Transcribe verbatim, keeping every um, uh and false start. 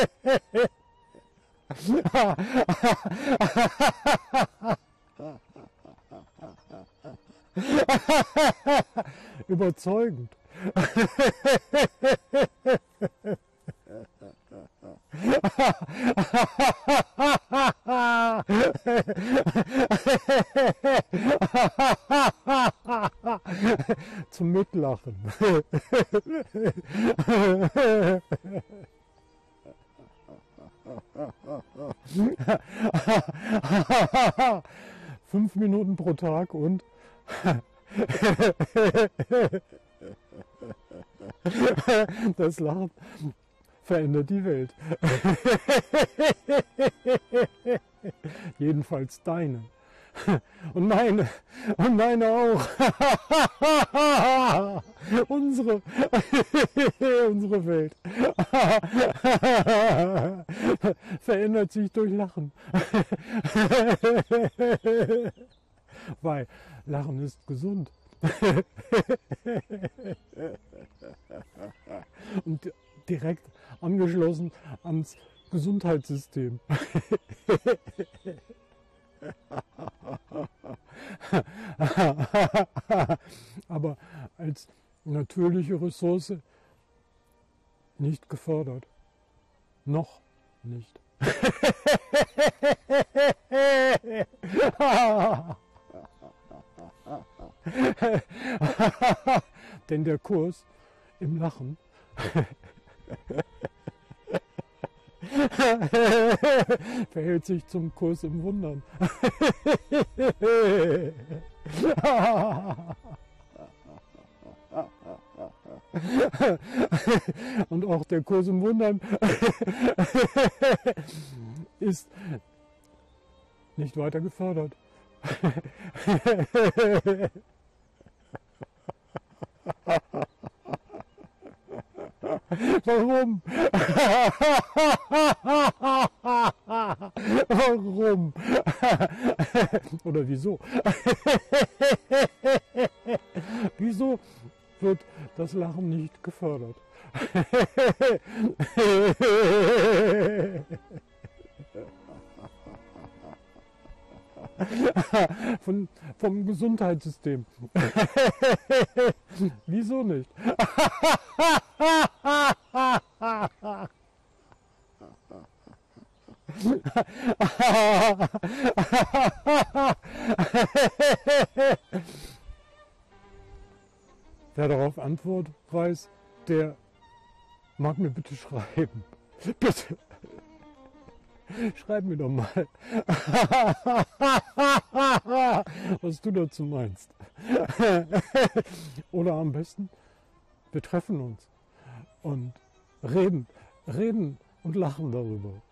Überzeugend. Zum Mitlachen. Fünf Minuten pro Tag und das Lachen verändert die Welt. Jedenfalls deine. Und meine. Und meine auch. Unsere. Unsere Welt. Verändert sich durch Lachen. Weil Lachen ist gesund. Und direkt angeschlossen ans Gesundheitssystem. Aber als natürliche Ressource nicht gefördert. Noch nicht. Denn der Kurs im Lachen verhält sich zum Kurs im Wundern. Und auch der Kurs im Wundern ist nicht weiter gefördert. Warum? Warum? Oder wieso? Wieso wird das Lachen nicht gefördert? Von, vom Gesundheitssystem. Wieso nicht? Wer darauf Antwort weiß, der mag mir bitte schreiben. Bitte. Schreib mir doch mal, was du dazu meinst. Oder am besten, wir treffen uns und reden, reden und lachen darüber.